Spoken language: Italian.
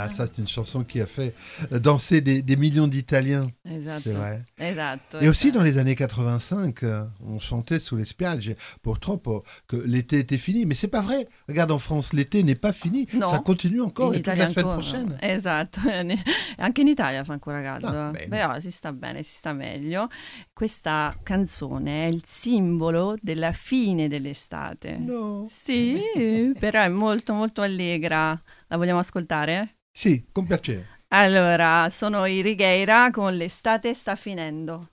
Ah, ça, c'est une chanson qui a fait danser des millions d'Italiens. Esatto, C'est vrai. esatto, Et aussi esatto. dans les années 85, on chantait sous les spiagge, purtroppo, que l'été était fini. Mais c'est pas vrai. Regarde, en France, l'été n'est pas fini. Ça No, continue encore in et toute Italia la semaine ancora. prochaine. Esatto, anche in Italia fa ancora caldo, Ah, bene. però si sta bene, si sta meglio. Questa canzone è il simbolo della fine dell'estate. No. Sì, però è molto molto allegra. La vogliamo ascoltare? Sì, con piacere. Allora, sono i Righeira con L'estate sta finendo.